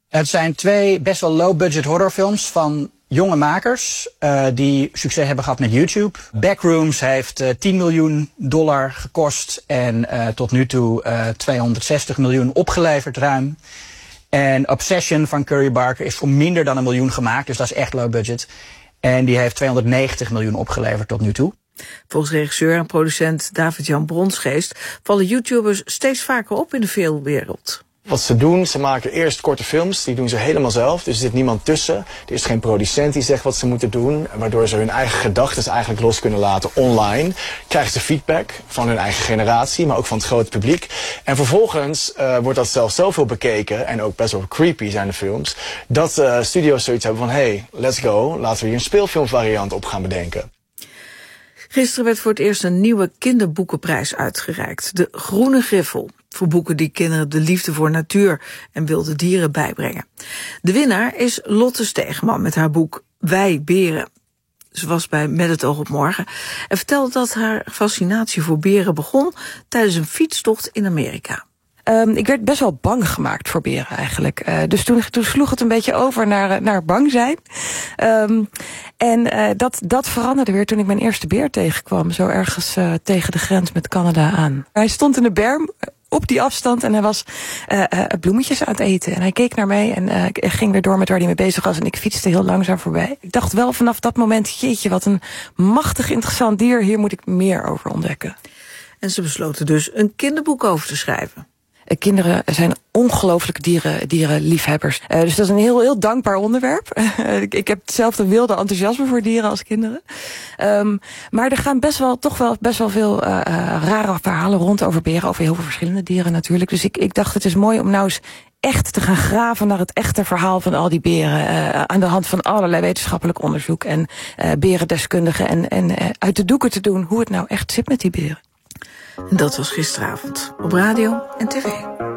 Het zijn 2 best wel low-budget horrorfilms van jonge makers die succes hebben gehad met YouTube. Backrooms heeft $10 miljoen gekost en tot nu toe 260 miljoen opgeleverd ruim. En Obsession van Curry Barker is voor minder dan $1 miljoen gemaakt, dus dat is echt low budget. En die heeft 290 miljoen opgeleverd tot nu toe. Volgens regisseur en producent David-Jan Bronsgeest vallen YouTubers steeds vaker op in de filmwereld. Wat ze doen, ze maken eerst korte films, die doen ze helemaal zelf. Dus er zit niemand tussen. Er is geen producent die zegt wat ze moeten doen. Waardoor ze hun eigen gedachten eigenlijk los kunnen laten online. Krijgen ze feedback van hun eigen generatie, maar ook van het grote publiek. En vervolgens wordt dat zelfs zoveel bekeken, en ook best wel creepy zijn de films, dat studio's zoiets hebben van, hey, let's go, laten we hier een speelfilmvariant op gaan bedenken. Gisteren werd voor het eerst een nieuwe kinderboekenprijs uitgereikt. De Groene Griffel. Voor boeken die kinderen de liefde voor natuur en wilde dieren bijbrengen. De winnaar is Lotte Stegeman met haar boek Wij Beren. Ze was bij Met het oog op morgen en vertelde dat haar fascinatie voor beren begon tijdens een fietstocht in Amerika. Ik werd best wel bang gemaakt voor beren eigenlijk. Dus toen sloeg het een beetje over naar bang zijn. Dat veranderde weer toen ik mijn eerste beer tegenkwam. Zo ergens tegen de grens met Canada aan. Hij stond in de berm op die afstand en hij was bloemetjes aan het eten. En hij keek naar mij en ging weer door met waar hij mee bezig was. En ik fietste heel langzaam voorbij. Ik dacht wel vanaf dat moment, jeetje, wat een machtig interessant dier. Hier moet ik meer over ontdekken. En ze besloten dus een kinderboek over te schrijven. Kinderen zijn ongelooflijk dierenliefhebbers. Dus dat is een heel dankbaar onderwerp. Ik heb hetzelfde wilde enthousiasme voor dieren als kinderen. Maar er gaan best wel veel rare verhalen rond over beren. Over heel veel verschillende dieren natuurlijk. Dus ik dacht, het is mooi om nou eens echt te gaan graven naar het echte verhaal van al die beren. Aan de hand van allerlei wetenschappelijk onderzoek en berendeskundigen. En uit de doeken te doen hoe het nou echt zit met die beren. En dat was gisteravond op radio en tv.